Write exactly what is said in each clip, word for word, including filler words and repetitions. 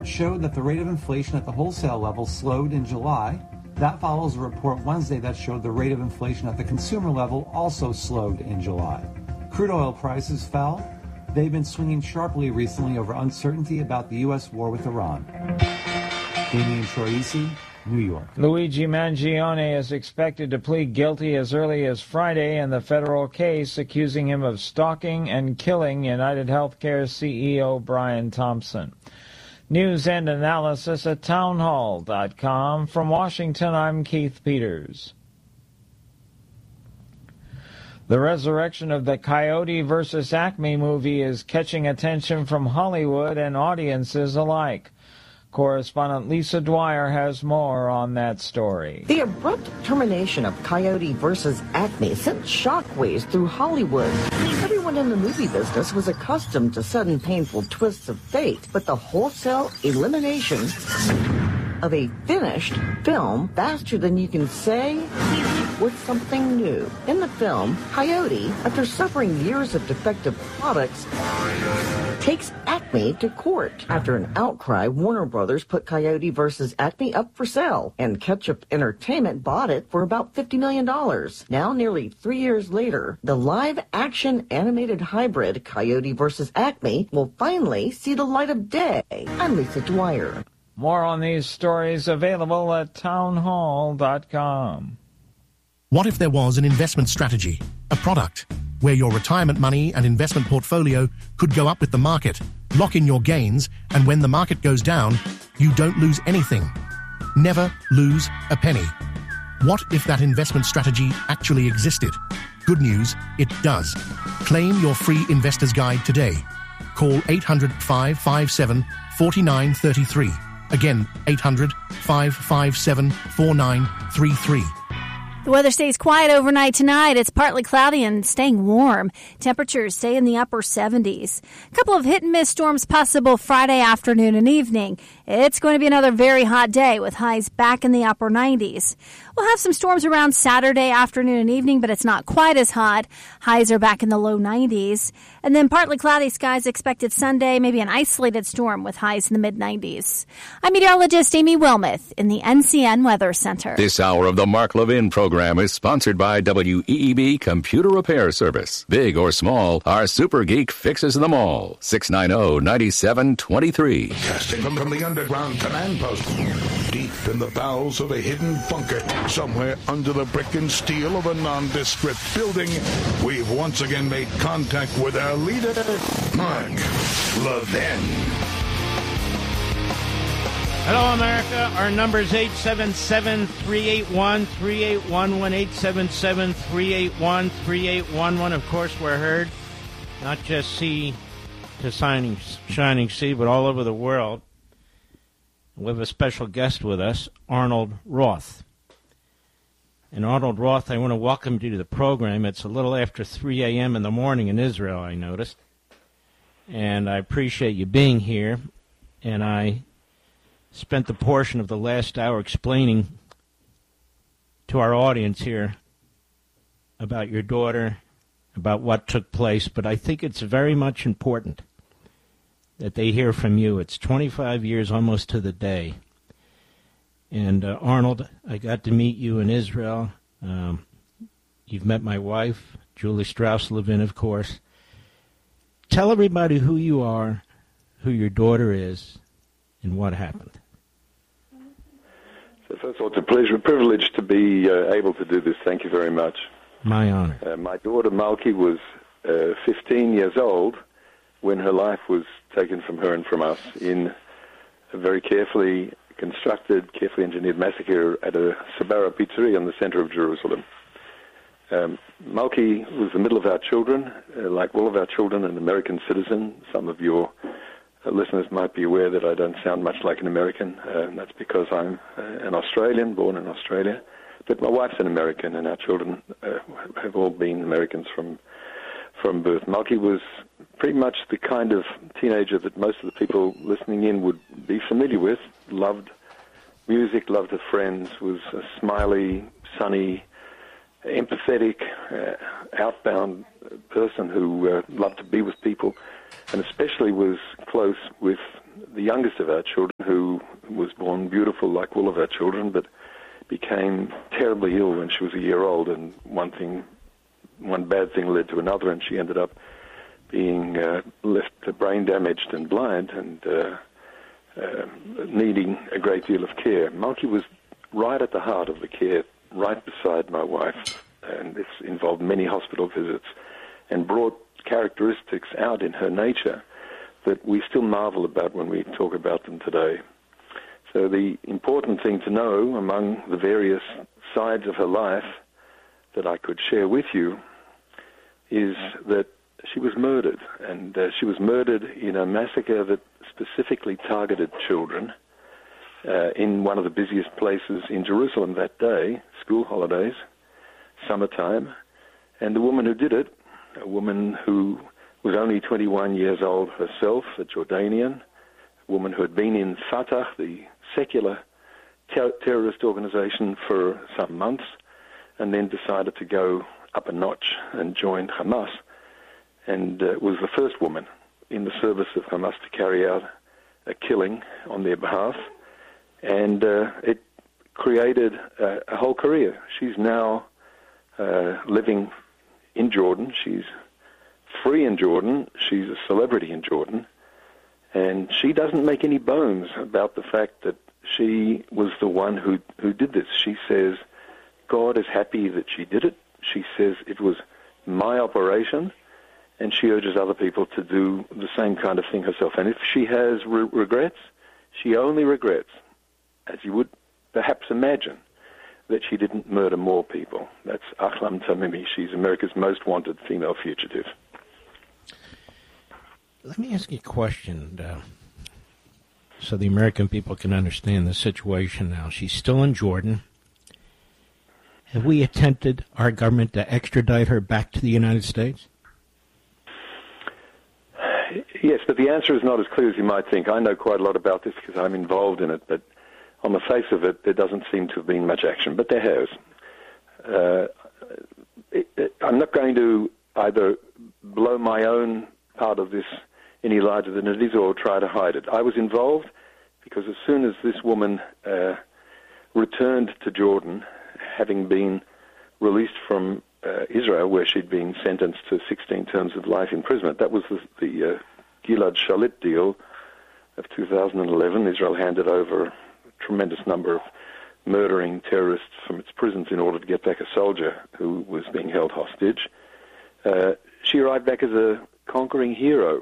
showed that the rate of inflation at the wholesale level slowed in July. That follows a report Wednesday that showed the rate of inflation at the consumer level also slowed in July. Crude oil prices fell. They've been swinging sharply recently over uncertainty about the U S war with Iran. Damian Troisi, New York. Luigi Mangione is expected to plead guilty as early as Friday in the federal case accusing him of stalking and killing United Healthcare C E O Brian Thompson. News and analysis at townhall dot com. From Washington, I'm Keith Peters. The resurrection of the Coyote versus Acme movie is catching attention from Hollywood and audiences alike. Correspondent Lisa Dwyer has more on that story. The abrupt termination of Coyote versus Acme sent shockwaves through Hollywood. Everyone in the movie business was accustomed to sudden painful twists of fate, but the wholesale elimination of a finished film faster than you can say was something new. In the film, Coyote, after suffering years of defective products, takes Acme to court. After an outcry, Warner Brothers put Coyote versus Acme up for sale, and Ketchup Entertainment bought it for about fifty million dollars. Now, nearly three years later, the live-action animated hybrid Coyote versus Acme will finally see the light of day. I'm Lisa Dwyer. More on these stories available at townhall dot com. What if there was an investment strategy, a product, where your retirement money and investment portfolio could go up with the market, lock in your gains, and when the market goes down, you don't lose anything? Never lose a penny. What if that investment strategy actually existed? Good news, it does. Claim your free investor's guide today. Call eight hundred, five five seven, four nine three three. Again, eight hundred, five five seven, four nine three three. The weather stays quiet overnight tonight. It's partly cloudy and staying warm. Temperatures stay in the upper seventies. A couple of hit-and-miss storms possible Friday afternoon and evening. It's going to be another very hot day with highs back in the upper nineties. We'll have some storms around Saturday afternoon and evening, but it's not quite as hot. Highs are back in the low nineties. And then partly cloudy skies expected Sunday, maybe an isolated storm with highs in the mid-nineties. I'm meteorologist Amy Wilmoth in the N C N Weather Center. This hour of the Mark Levin program is sponsored by W E E B Computer Repair Service. Big or small, our super geek fixes them all. six nine zero, nine seven two three. Casting them from the underground command post, deep in the bowels of a hidden bunker, somewhere under the brick and steel of a nondescript building, we've once again made contact with our leader, Mark Levin. Hello, America. Our number is eight seven seven, three eight one, three eight one one, eight seven seven, three eight one, three eight one one. Of course, we're heard not just sea to shining, shining sea, but all over the world. We have a special guest with us, Arnold Roth. And Arnold Roth, I want to welcome you to the program. It's a little after three a.m. in the morning in Israel, I noticed. And I appreciate you being here. And I spent the portion of the last hour explaining to our audience here about your daughter, about what took place. But I think it's very much important that they hear from you. It's twenty-five years almost to the day. And, uh, Arnold, I got to meet you in Israel. Um, you've met my wife, Julie Strauss-Levin, of course. Tell everybody who you are, who your daughter is, and what happened. So first of all, it's a pleasure, a privilege to be uh, able to do this. Thank you very much. My honor. Uh, my daughter, Malki, was uh, fifteen years old when her life was taken from her and from us in a very carefully constructed, carefully engineered massacre at a Sbarro pizzeria in the center of Jerusalem. Um, Malki was the middle of our children, uh, like all of our children, an American citizen. Some of your uh, listeners might be aware that I don't sound much like an American. Uh, that's because I'm uh, an Australian, born in Australia. But my wife's an American, and our children uh, have all been Americans from from birth. Malki was pretty much the kind of teenager that most of the people listening in would be familiar with. Loved music, loved her friends, was a smiley, sunny, empathetic, uh, outbound person who uh, loved to be with people, and especially was close with the youngest of our children, who was born beautiful like all of our children, but became terribly ill when she was a year old, and one thing, one bad thing led to another, and she ended up being uh, left brain damaged and blind and uh, uh, needing a great deal of care. Malky was right at the heart of the care, right beside my wife, and this involved many hospital visits, and brought characteristics out in her nature that we still marvel about when we talk about them today. So the important thing to know among the various sides of her life that I could share with you is that she was murdered, and uh, she was murdered in a massacre that specifically targeted children uh, in one of the busiest places in Jerusalem that day, school holidays, summertime, and the woman who did it, a woman who was only twenty-one years old herself, a Jordanian, a woman who had been in Fatah, the secular ter- terrorist organization, for some months, and then decided to go up a notch and joined Hamas, and uh, was the first woman in the service of Hamas to carry out a killing on their behalf, and uh, it created a, a whole career. She's now uh, living in Jordan. She's free in Jordan. She's a celebrity in Jordan. And she doesn't make any bones about the fact that she was the one who, who did this. She says God is happy that she did it. She says it was my operation, and she urges other people to do the same kind of thing herself. And if she has re- regrets, she only regrets, as you would perhaps imagine, that she didn't murder more people. That's Ahlam Tamimi. She's America's most wanted female fugitive. Let me ask you a question uh, so the American people can understand the situation now. She's still in Jordan. Have we attempted, our government, to extradite her back to the United States? Yes, but the answer is not as clear as you might think. I know quite a lot about this because I'm involved in it, but on the face of it, there doesn't seem to have been much action, but there has. Uh, it, it, I'm not going to either blow my own part of this any larger than it is or try to hide it. I was involved because as soon as this woman uh, returned to Jordan, having been released from uh, Israel, where she'd been sentenced to sixteen terms of life imprisonment, that was the, the uh, Gilad Shalit deal of two thousand eleven. Israel handed over a tremendous number of murdering terrorists from its prisons in order to get back a soldier who was being held hostage. Uh, she arrived back as a conquering hero.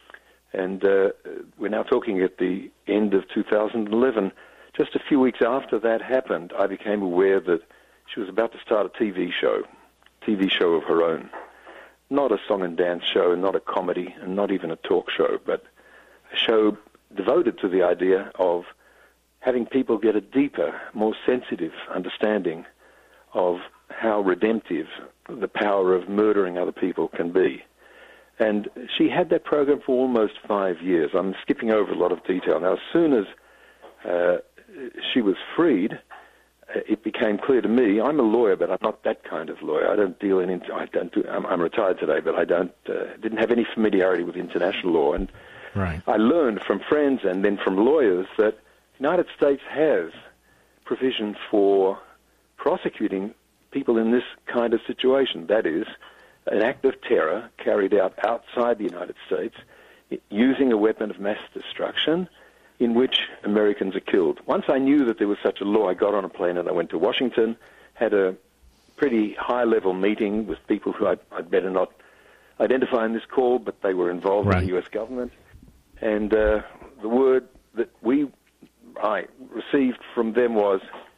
And uh, we're now talking at the end of two thousand eleven. Just a few weeks after that happened, I became aware that she was about to start a T V show, T V show of her own. Not a song and dance show, not a comedy, and not even a talk show, but a show devoted to the idea of having people get a deeper, more sensitive understanding of how redemptive the power of murdering other people can be. And she had that program for almost five years. I'm skipping over a lot of detail. Now, as soon as uh, she was freed, uh, it became clear to me, I'm a lawyer, but I'm not that kind of lawyer. I don't deal in, I don't do, I'm, I'm retired today, but I don't, uh, didn't have any familiarity with international law. And right. I learned from friends and then from lawyers that the United States has provision for prosecuting people in this kind of situation. That is, an act of terror carried out outside the United States using a weapon of mass destruction in which Americans are killed. Once I knew that there was such a law, I got on a plane and I went to Washington, had a pretty high-level meeting with people who I'd, I'd better not identify in this call, but they were involved right. in the U S government. And uh, the word that we I received from them was,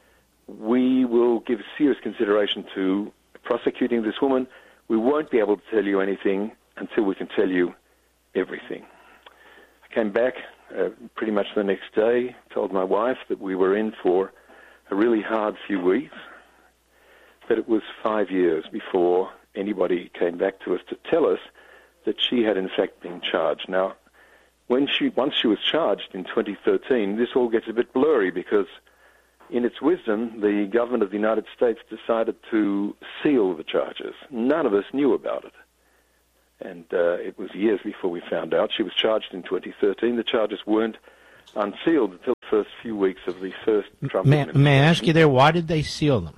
we will give serious consideration to prosecuting this woman. We won't be able to tell you anything until we can tell you everything. I came back uh, pretty much the next day, told my wife that we were in for a really hard few weeks, but it was five years before anybody came back to us to tell us that she had in fact been charged. Now, when she once she was charged in twenty thirteen, this all gets a bit blurry because in its wisdom, the government of the United States decided to seal the charges. None of us knew about it. And uh, it was years before we found out. She was charged in twenty thirteen. The charges weren't unsealed until the first few weeks of the first Trump may, administration. may I ask you there, why did they seal them?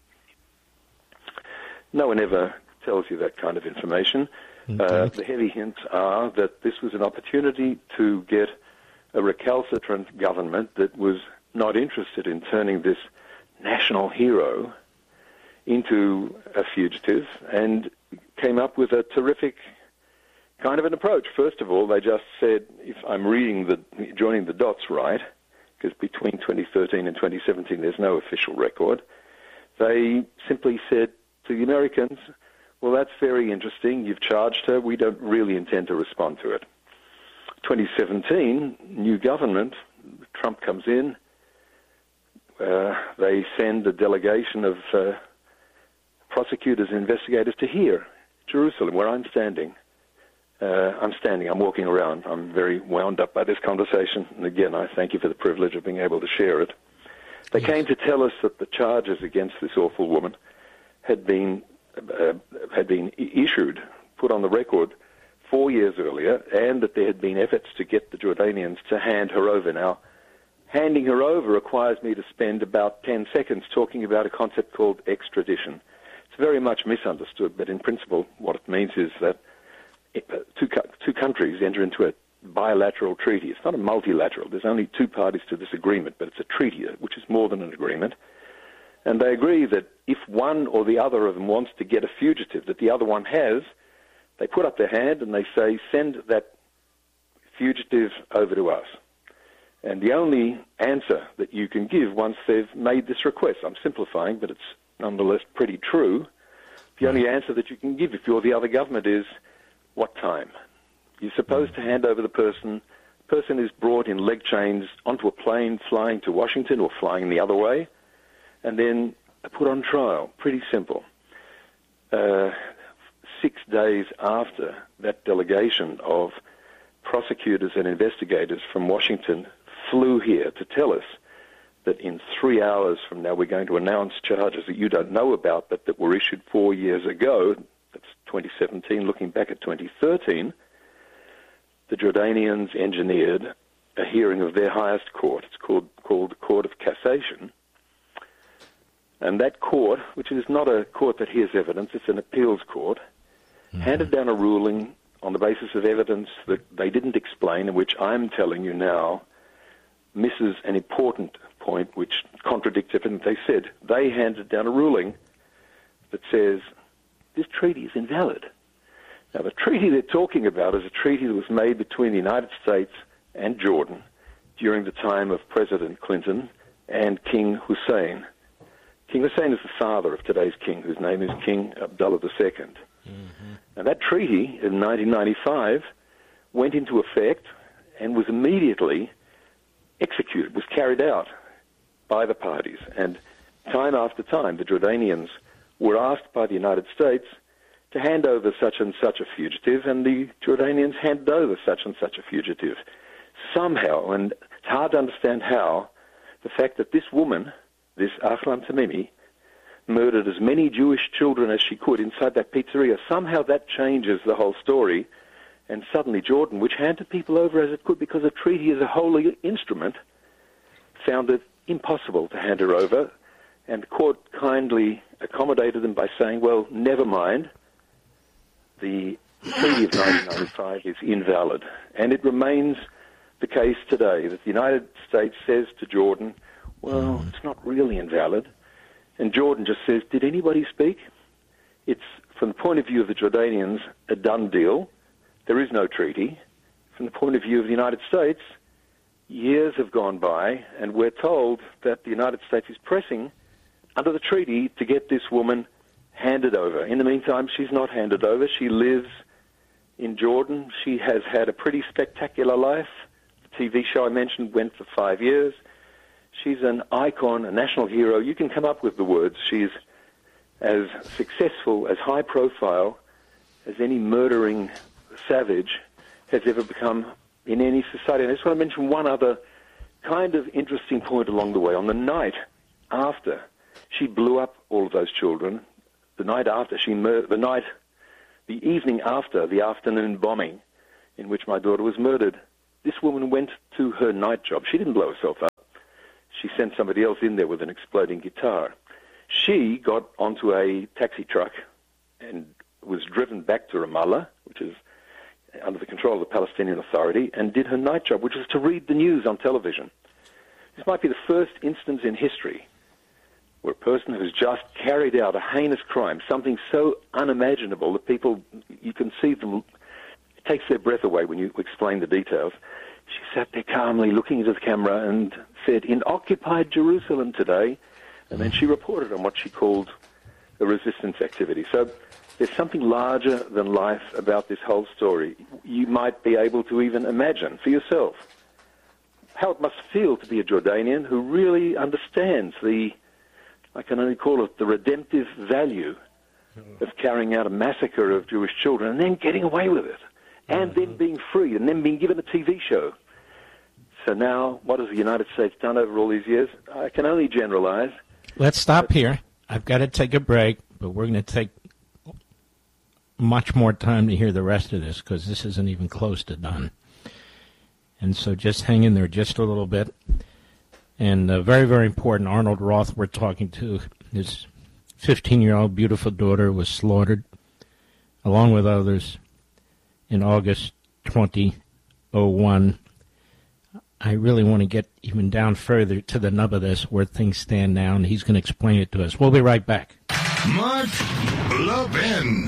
No one ever tells you that kind of information. Okay. Uh, the heavy hints are that this was an opportunity to get a recalcitrant government that was not interested in turning this national hero into a fugitive, and came up with a terrific kind of an approach. First of all, they just said, if I'm reading the, joining the dots right, because between twenty thirteen and twenty seventeen there's no official record, they simply said to the Americans, well, that's very interesting, you've charged her, we don't really intend to respond to it. twenty seventeen, new government, Trump comes in, uh, they send a delegation of uh, prosecutors and investigators to here, Jerusalem, where I'm standing. Uh, I'm standing, I'm walking around, I'm very wound up by this conversation, and again, I thank you for the privilege of being able to share it. They Yes. came to tell us that the charges against this awful woman had been uh, had been issued, put on the record, four years earlier, and that there had been efforts to get the Jordanians to hand her over. Now, handing her over requires me to spend about ten seconds talking about a concept called extradition. It's very much misunderstood, but in principle, what it means is that two, two countries enter into a bilateral treaty. It's not a multilateral. There's only two parties to this agreement, but it's a treaty, which is more than an agreement. And they agree that if one or the other of them wants to get a fugitive that the other one has, they put up their hand and they say, send that fugitive over to us. And the only answer that you can give once they've made this request, I'm simplifying, but it's nonetheless pretty true, the only answer that you can give if you're the other government is, what time? You're supposed to hand over the person. The person is brought in leg chains onto a plane flying to Washington or flying the other way, and then put on trial. Pretty simple. Uh, six days after that delegation of prosecutors and investigators from Washington flew here to tell us that in three hours from now we're going to announce charges that you don't know about but that were issued four years ago, that's twenty seventeen, looking back at twenty thirteen, the Jordanians engineered a hearing of their highest court. It's called, called the Court of Cassation. And that court, which is not a court that hears evidence, it's an appeals court, mm-hmm. handed down a ruling on the basis of evidence that they didn't explain, and which I'm telling you now misses an important point which contradicts everything they said. They handed down a ruling that says this treaty is invalid. Now, the treaty they're talking about is a treaty that was made between the United States and Jordan during the time of President Clinton and King Hussein. King Hussein is the father of today's king, whose name is King Abdullah the Second. Mm-hmm. Now, that treaty in nineteen ninety-five went into effect and was immediately executed, was carried out by the parties. And time after time, the Jordanians were asked by the United States to hand over such and such a fugitive, and the Jordanians handed over such and such a fugitive. Somehow, and it's hard to understand how, the fact that this woman, this Ahlam Tamimi, murdered as many Jewish children as she could inside that pizzeria, somehow that changes the whole story, and suddenly Jordan, which handed people over as it could because a treaty is a holy instrument, found it impossible to hand her over, and the court kindly accommodated them by saying, well, never mind, the Treaty of nineteen ninety-five is invalid. And it remains the case today that the United States says to Jordan, well, it's not really invalid. And Jordan just says, did anybody speak? It's, from the point of view of the Jordanians, a done deal. There is no treaty. From the point of view of the United States, years have gone by, and we're told that the United States is pressing under the treaty to get this woman handed over. In the meantime, she's not handed over. She lives in Jordan. She has had a pretty spectacular life. The T V show I mentioned went for five years. She's an icon, a national hero. You can come up with the words. She's as successful, as high profile as any murdering savage has ever become in any society. And I just want to mention one other kind of interesting point along the way. On the night after she blew up all of those children, the night after she mur- the night, the evening after the afternoon bombing in which my daughter was murdered, this woman went to her night job. She didn't blow herself up. She sent somebody else in there with an exploding guitar. She got onto a taxi truck and was driven back to Ramallah, which is under the control of the Palestinian Authority, and did her night job, which was to read the news on television. This might be the first instance in history where a person has just carried out a heinous crime, something so unimaginable that people, you can see them, it takes their breath away when you explain the details. She sat there calmly looking into the camera and said, "In occupied Jerusalem today," and then she reported on what she called a resistance activity. So there's something larger than life about this whole story. You might be able to even imagine for yourself how it must feel to be a Jordanian who really understands the, I can only call it the redemptive value of carrying out a massacre of Jewish children and then getting away with it, and then being freed, and then being given a T V show. So now, what has the United States done over all these years? I can only generalize. Let's stop here. I've got to take a break, but we're going to take much more time to hear the rest of this because this isn't even close to done. And so just hang in there just a little bit. And uh, very, very important, Arnold Roth we're talking to, his fifteen-year-old beautiful daughter was slaughtered, along with others, in August twenty oh one. I really want to get even down further to the nub of this, where things stand now, and he's going to explain it to us. We'll be right back. Mark Levin.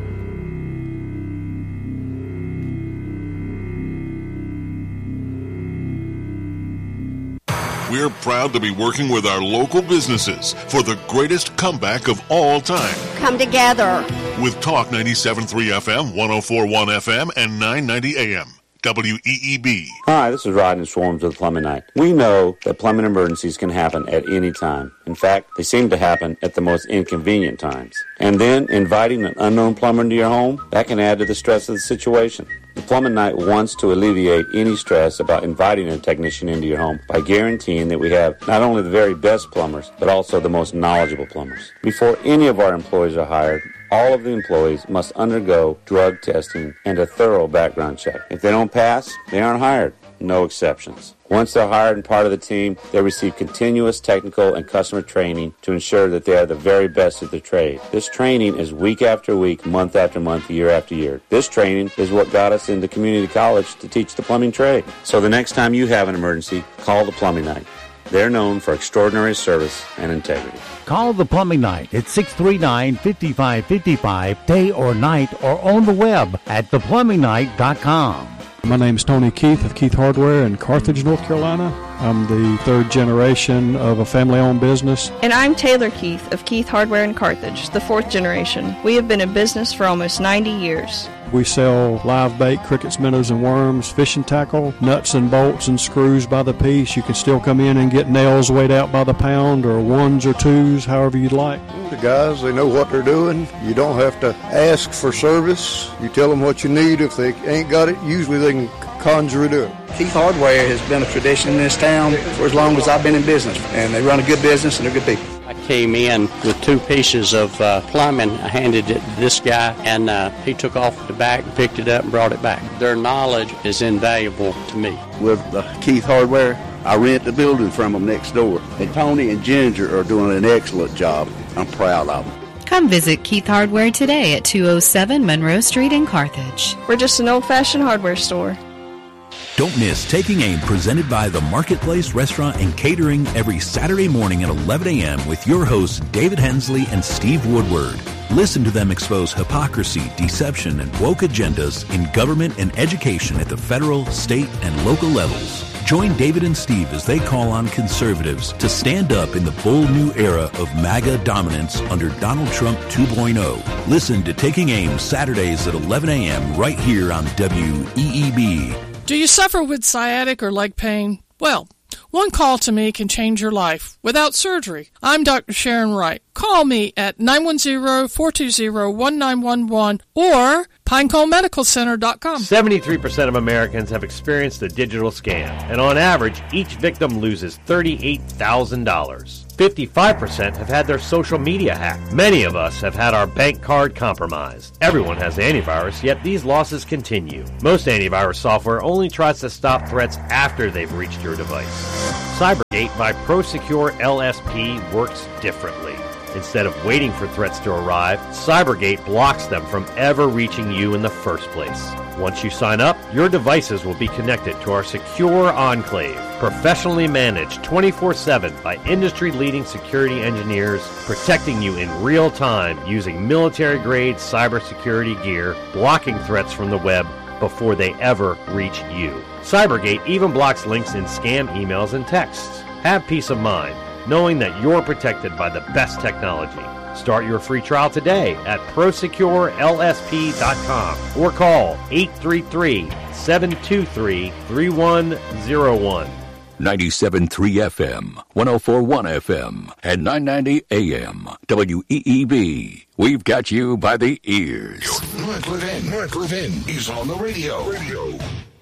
We're proud to be working with our local businesses for the greatest comeback of all time. Come together. With Talk ninety-seven point three F M, one oh four point one F M, and nine ninety A M. W E E B. Hi, this is Rodney Swarms with Plumbing Night. We know that plumbing emergencies can happen at any time. In fact, they seem to happen at the most inconvenient times. And then inviting an unknown plumber into your home, that can add to the stress of the situation. The Plumbing Night wants to alleviate any stress about inviting a technician into your home by guaranteeing that we have not only the very best plumbers, but also the most knowledgeable plumbers. Before any of our employees are hired, all of the employees must undergo drug testing and a thorough background check. If they don't pass, they aren't hired. No exceptions. Once they're hired and part of the team, they receive continuous technical and customer training to ensure that they are the very best at their trade. This training is week after week, month after month, year after year. This training is what got us into community college to teach the plumbing trade. So the next time you have an emergency, call the Plumbing Night. They're known for extraordinary service and integrity. Call the Plumbing Night at six three nine, five five five five, day or night, or on the web at the plumbing night dot com. My name is Tony Keith of Keith Hardware in Carthage, North Carolina. I'm the third generation of a family-owned business. And I'm Taylor Keith of Keith Hardware in Carthage, the fourth generation. We have been in business for almost ninety years. We sell live bait, crickets, minnows, and worms, fishing tackle, nuts and bolts and screws by the piece. You can still come in and get nails weighed out by the pound, or ones or twos, however you'd like. The guys, they know what they're doing. You don't have to ask for service. You tell them what you need. If they ain't got it, usually they can conjure it up. Keith Hardware has been a tradition in this town for as long as I've been in business, and they run a good business and they're good people. I came in with two pieces of uh, plumbing. I handed it to this guy, and uh, he took off the back, picked it up, and brought it back. Their knowledge is invaluable to me. With uh, Keith Hardware, I rent the building from them next door. And Tony and Ginger are doing an excellent job. I'm proud of them. Come visit Keith Hardware today at two oh seven Monroe Street in Carthage. We're just an old-fashioned hardware store. Don't miss Taking Aim, presented by the Marketplace Restaurant and Catering, every Saturday morning at eleven a.m. with your hosts David Hensley and Steve Woodward. Listen to them expose hypocrisy, deception, and woke agendas in government and education at the federal, state, and local levels. Join David and Steve as they call on conservatives to stand up in the bold new era of MAGA dominance under Donald Trump two point oh. Listen to Taking Aim Saturdays at eleven a.m. right here on W E E B. Do you suffer with sciatic or leg pain? Well, one call to me can change your life without surgery. I'm Doctor Sharon Wright. call me at nine one zero, four two zero, one nine one one or pinecone medical center dot com. seventy-three percent of Americans have experienced a digital scam, and on average, each victim loses thirty-eight thousand dollars. fifty-five percent have had their social media hacked. Many of us have had our bank card compromised. Everyone has antivirus, yet these losses continue. Most antivirus software only tries to stop threats after they've reached your device. Cybergate by ProSecure L S P works differently. Instead of waiting for threats to arrive, Cybergate blocks them from ever reaching you in the first place. Once you sign up, your devices will be connected to our secure enclave, professionally managed twenty-four seven by industry-leading security engineers, protecting you in real time using military-grade cybersecurity gear, blocking threats from the web before they ever reach you. Cybergate even blocks links in scam emails and texts. Have peace of mind, knowing that you're protected by the best technology. Start your free trial today at prosecure L S P dot com or call eight three three, seven two three, three one zero one. ninety-seven point three F M, one oh four point one F M, and nine ninety A M. W E E B. We've got you by the ears. Mark Levin. Mark Levin is on the radio. Radio.